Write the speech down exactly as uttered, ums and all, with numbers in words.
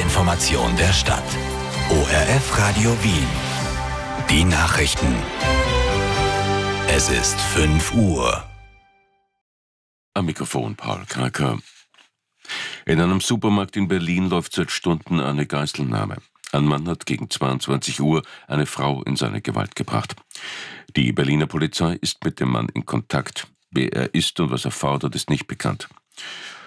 Information der Stadt. O R F Radio Wien. Die Nachrichten. Es ist fünf Uhr. Am Mikrofon Paul Kraker. In einem Supermarkt in Berlin läuft seit Stunden eine Geiselnahme. Ein Mann hat gegen zweiundzwanzig Uhr eine Frau in seine Gewalt gebracht. Die Berliner Polizei ist mit dem Mann in Kontakt. Wer er ist und was er fordert, ist nicht bekannt.